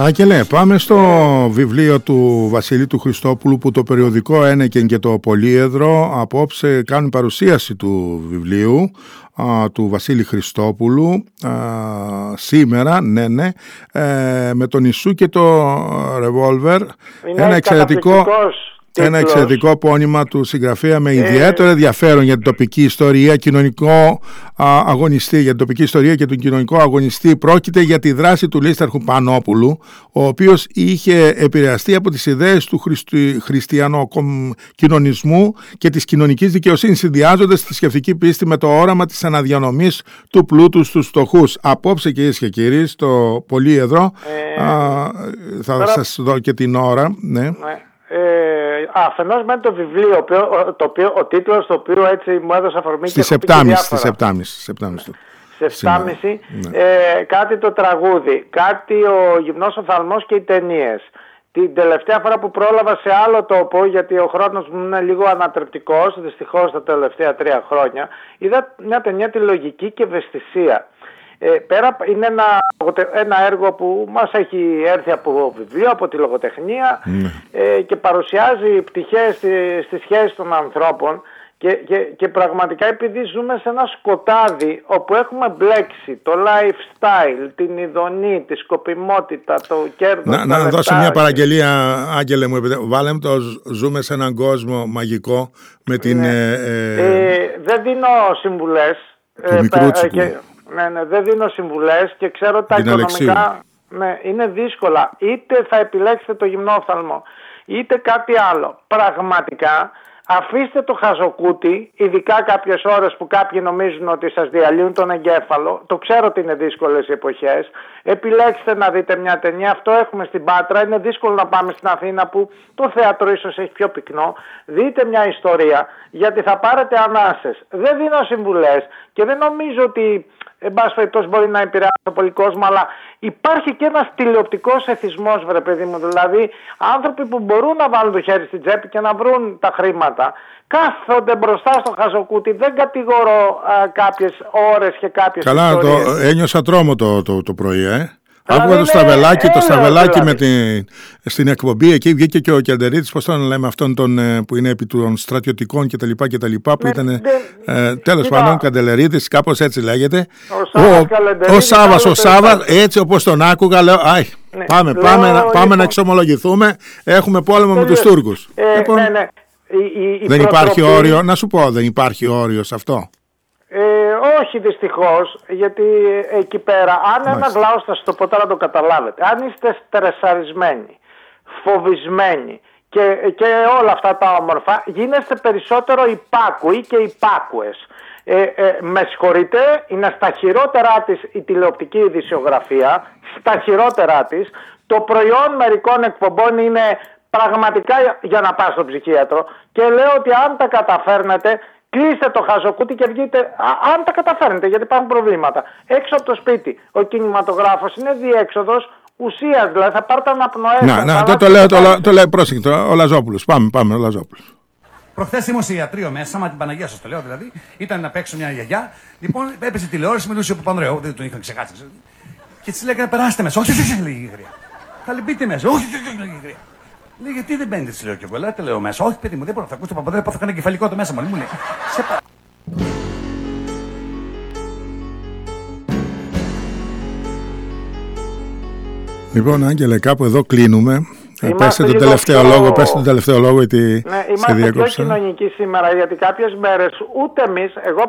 Άγγελε, πάμε στο βιβλίο του Βασίλη του Χριστόπουλου, που το περιοδικό Ένεκεν και το Πολύεδρο απόψε κάνουν παρουσίαση του βιβλίου του Βασίλη Χριστόπουλου σήμερα, με τον Ιησού και το Ρεβόλβερ. Ένα εξαιρετικό πόνημα του συγγραφέα με ιδιαίτερο ενδιαφέρον για την τοπική ιστορία, κοινωνικό αγωνιστή, για την τοπική ιστορία και τον κοινωνικό αγωνιστή. Πρόκειται για τη δράση του Λίσταρχου Πανόπουλου, ο οποίος είχε επηρεαστεί από τις ιδέες του χριστιανοκοινωνισμού και της κοινωνικής δικαιοσύνης, συνδυάζοντας τη θρησκευτική πίστη με το όραμα της αναδιανομής του πλούτου στους φτωχούς. Απόψε, κυρίες και κύριοι, στο Πολύεδρο, θα σας δω και την ώρα. Αφενός με το βιβλίο, ο τίτλος το οποίο έτσι μου έδωσε αφορμή στις 7.30 κάτι το τραγούδι, κάτι ο Γυμνός Οφθαλμός και οι ταινίες. Την τελευταία φορά που πρόλαβα σε άλλο τόπο, γιατί ο χρόνος μου είναι λίγο ανατρεπτικός, δυστυχώς τα τελευταία 3 χρόνια, είδα μια ταινία, τη Λογική και Ευαισθησία. Πέρα είναι ένα έργο που μας έχει έρθει από βιβλίο, από τη λογοτεχνία, και παρουσιάζει πτυχές στη σχέση των ανθρώπων και πραγματικά, επειδή ζούμε σε ένα σκοτάδι όπου έχουμε μπλέξει το lifestyle, την ειδονή, τη σκοπιμότητα, το κέρδος. Να δώσω μια παραγγελία, Άγγελε μου, βάλε το «Ζούμε σε έναν κόσμο μαγικό» με την... δεν δίνω συμβουλές. Δεν δίνω συμβουλές και ξέρω ότι τα οικονομικά είναι δύσκολα. Είτε θα επιλέξετε το Γυμνό Οφθαλμό, είτε κάτι άλλο. Πραγματικά, αφήστε το χαζοκούτι, ειδικά κάποιες ώρες που κάποιοι νομίζουν ότι σας διαλύουν τον εγκέφαλο. Το ξέρω ότι είναι δύσκολες οι εποχές. Επιλέξτε να δείτε μια ταινία. Αυτό έχουμε στην Πάτρα. Είναι δύσκολο να πάμε στην Αθήνα, που το θέατρο ίσως έχει πιο πυκνό. Δείτε μια ιστορία, γιατί θα πάρετε ανάσες. Δεν δίνω συμβουλές και δεν νομίζω ότι, εν πάση περιπτώσει, μπορεί να επηρεάσει τον πολύ κόσμο, αλλά υπάρχει και ένας τηλεοπτικός εθισμός, βρε παιδί μου. Δηλαδή, άνθρωποι που μπορούν να βάλουν το χέρι στην τσέπη και να βρουν τα χρήματα, κάθονται μπροστά στο χαζοκούτι. Δεν κατηγορώ κάποιες ώρες και κάποιες ιστορίες. Καλά, ένιωσα τρόμο το πρωί, Άκουγα το Σταβελάκι στην εκπομπή. Εκεί βγήκε και ο Κεντερίδης, πώς τον λέμε, αυτόν που είναι επί των στρατιωτικών κτλ. Που ήταν τέλος πάντων Καντελερίδης, κάπως έτσι λέγεται. Ο Σάββας, έτσι όπως τον άκουγα, λέω πάμε να εξομολογηθούμε. Έχουμε πόλεμο με τους Τούρκους. Δεν υπάρχει όριο, να σου πω, δεν υπάρχει όριο σε αυτό. Όχι, δυστυχώς, γιατί εκεί πέρα, αν ένας λαός, θα σας το πω τώρα να το καταλάβετε, αν είστε στρεσαρισμένοι, φοβισμένοι και όλα αυτά τα όμορφα, γίνεστε περισσότερο υπάκουοι και υπάκουες. Με συγχωρείτε, είναι στα χειρότερά της η τηλεοπτική ειδησιογραφία, στα χειρότερά της. Το προϊόν μερικών εκπομπών είναι πραγματικά για να πας στον ψυχίατρο, και λέω ότι αν τα καταφέρνετε, κλείστε το χαζοκούτι και βγείτε, αν τα καταφέρνετε, γιατί υπάρχουν προβλήματα. Έξω από το σπίτι, ο κινηματογράφος είναι διέξοδος ουσίας, δηλαδή θα πάρετε αναπνοές. Το λέει, πρόσεχε, ο Λαζόπουλος. Πάμε, ο Λαζόπουλος. Προχθές ήμουν σε ιατρείο μέσα, μα την Παναγία σας το λέω δηλαδή, ήταν να παίξω μια γιαγιά, λοιπόν έπαιζε τηλεόραση, μιλούσε ο Παπανδρέου, δεν τον είχαν ξεχάσει. Και της λέγανε, περάστε μέσα, όχι, λέγει η γρία. Θα μπείτε μέσα, όχι, λέγει η γρία. Λέει, γιατί δεν μπαίνετε, τη λέω και εγώ. Λέτε, λέω μέσα. Όχι, παιδί μου, δεν μπορώ. Θα ακούσω τον Παπαδρέου, θα κάνω κεφαλικό το μέσα μου. Μου λέει, Λοιπόν, Άγγελε, κάπου εδώ κλείνουμε. Πέστε τον τελευταίο λόγο, γιατί είμαστε πιο κοινωνικοί σήμερα, γιατί κάποιες μέρες ούτε εμείς, εγώ